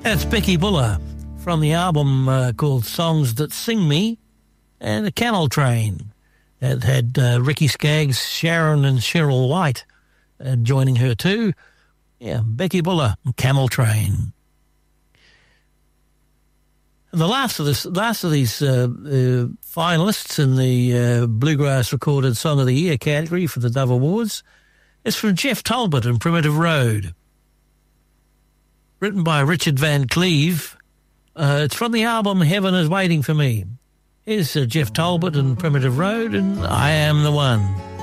That's Becky Buller from the album called Songs That Sing Me, and The Camel Train. It had Ricky Skaggs, Sharon and Cheryl White joining her too. Yeah, Becky Buller, Camel Train. And the last of these finalists in the Bluegrass Recorded Song of the Year category for the Dove Awards is from Jeff Talbot and Primitive Road. Written by Richard Van Cleve. It's from the album Heaven is Waiting for Me. Here's Jeff Talbot and Primitive Road, and I Am the One.